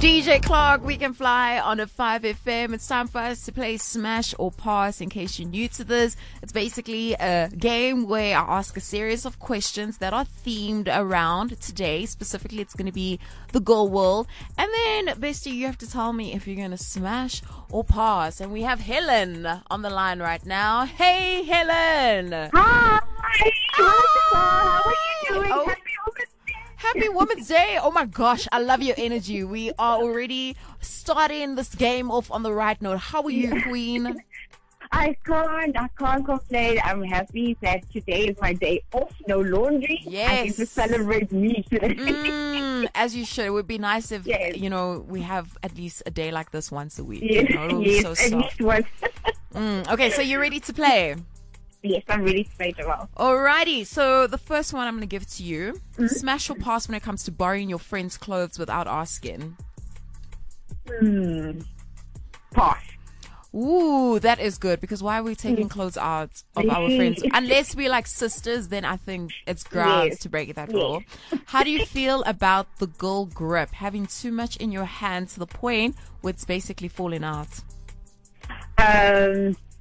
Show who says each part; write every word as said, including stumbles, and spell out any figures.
Speaker 1: D J Clark, We Can Fly on a five F M. It's time for us to play Smash or Pass. In case you're new to this, it's basically a game where I ask a series of questions that are themed around today. Specifically, it's going to be the girl world. And then, Bestie, you have to tell me if you're going to smash or pass. And we have Helen on the line right now. Hey, Helen.
Speaker 2: Hi. How are you doing?
Speaker 1: Oh.
Speaker 2: Happy Women's Day.
Speaker 1: Happy Women's Day. Oh my gosh, I love your energy. We are already starting this game off on the right note. How are you, Queen?
Speaker 2: I can't, I can't complain. I'm happy that today is my day off. No laundry.
Speaker 1: Yes.
Speaker 2: I get to celebrate me today.
Speaker 1: Mm, as you should. It would be nice if,
Speaker 2: Yes.
Speaker 1: you know, we have at least a day like this once a week.
Speaker 2: Yes,
Speaker 1: You know, it would be
Speaker 2: yes,
Speaker 1: so
Speaker 2: at
Speaker 1: soft.
Speaker 2: least once.
Speaker 1: Mm, okay, so you're ready to play?
Speaker 2: Yes, I'm really straight well.
Speaker 1: Alrighty, so the first one I'm going to give to you.
Speaker 2: Mm-hmm.
Speaker 1: Smash or pass when it comes to borrowing your friend's clothes without asking?
Speaker 2: Hmm. Pass.
Speaker 1: Ooh, that is good, because why are we taking clothes out of our friends?
Speaker 2: Yes.
Speaker 1: Unless we're like sisters, then I think it's grounds
Speaker 2: Yes.
Speaker 1: to break that
Speaker 2: Yes.
Speaker 1: rule. How do you feel about the girl grip, having too much in your hand to the point where it's basically falling out?
Speaker 2: Um,